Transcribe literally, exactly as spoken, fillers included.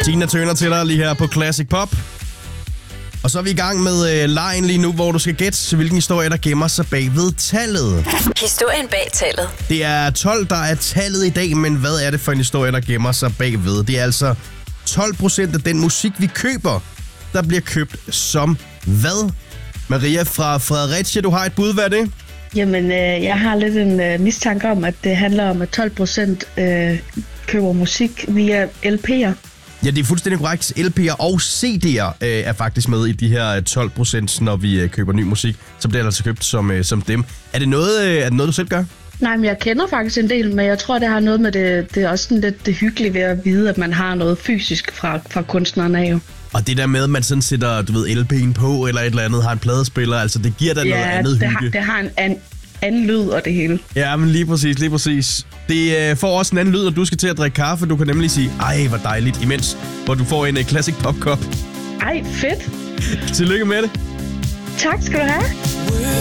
Tina Turner til dig lige her på Classic Pop. Og så er vi i gang med øh, lejen lige nu, hvor du skal gætte, hvilken historie, der gemmer sig bag ved tallet. Historien bag tallet. Det er tolv, der er tallet i dag, men hvad er det for en historie, der gemmer sig bag ved? Det er altså tolv procent af den musik, vi køber, der bliver købt som hvad? Maria fra Fredericia, du har et bud, hvad er det? Jamen, øh, jeg har lidt en øh, mistanke om, at det handler om, at tolv procent øh, køber musik via L P'er. Ja, det er fuldstændig korrekt. L P'er og C D'er øh, er faktisk med i de her tolv procent, når vi øh, køber ny musik, som bliver altså købt som, øh, som dem. Er det, noget, øh, er det noget, du selv gør? Nej, men jeg kender faktisk en del, men jeg tror, det har noget med det, det er også sådan lidt det hyggelige ved at vide, at man har noget fysisk fra, fra kunstneren af jo. Og det der med, at man sådan sætter, du ved, L P'en på eller et eller andet, har en pladespiller, altså det giver da ja, noget andet det hygge. Ja, det har en an, anden lyd og det hele. Ja, men lige præcis, lige præcis. Det øh, får også en anden lyd, når du skal til at drikke kaffe. Du kan nemlig sige, ej, hvor dejligt, imens, hvor du får en uh, Classic Pop Cup. Ej, fedt. Tillykke med det. Tak skal du have.